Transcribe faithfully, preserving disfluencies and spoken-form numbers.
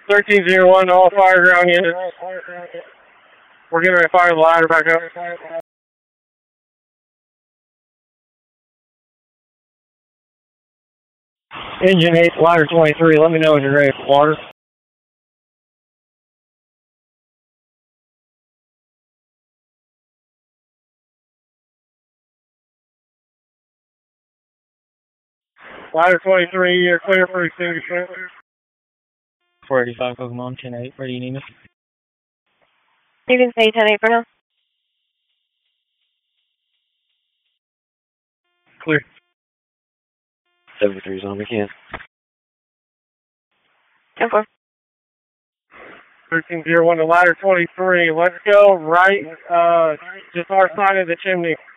thirteen zero one, all fire ground units. We're getting ready to fire the ladder back up. Engine eight, ladder twenty-three, let me know when you're ready for water. Ladder twenty-three, you're clear for extinguishment. four eighty-five Pokemon, ten eight, where do you need us? You can say ten eight for now. Clear. seventy-three zombie can. ten four. thirteen zero one to ladder twenty-three. Let's go right, uh, just our side of the chimney.